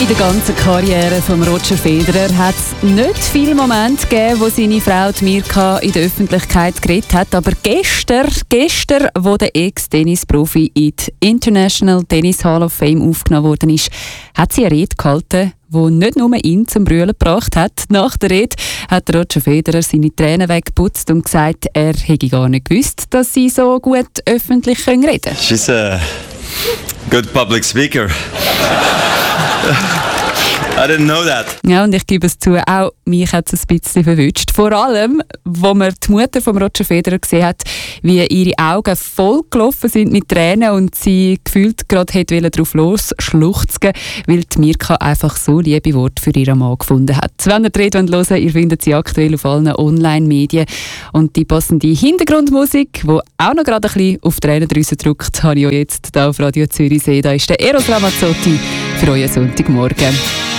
In der ganzen Karriere von Roger Federer hat es nicht viele Momente gegeben, wo seine Frau Mirka in der Öffentlichkeit geredet hat. Aber gestern, wo der Ex-Tennisprofi in die International Tennis Hall of Fame aufgenommen worden ist, hat sie eine Rede gehalten, die nicht nur ihn zum Brüllen gebracht hat. Nach der Rede hat Roger Federer seine Tränen weggeputzt und gesagt, er hätte gar nicht gewusst, dass sie so gut öffentlich reden können. She's a good public speaker. I didn't know that. Ja, und ich gebe es zu, auch mich hat es ein bisschen verwünscht. Vor allem, wo man die Mutter von Roger Federer gesehen hat, wie ihre Augen vollgelaufen sind mit Tränen und sie gefühlt gerade hätte drauf losschluchzen, weil die Mirka einfach so liebe Worte für ihren Mann gefunden hat. Wenn ihr die Rede hören wollt, ihr findet sie aktuell auf allen Online-Medien. Und die passende Hintergrundmusik, die auch noch gerade ein bisschen auf die Tränendrüse drückt, habe ich auch jetzt hier auf Radio Zürichsee. Da ist der Eros Ramazzotti für euren Sonntagmorgen.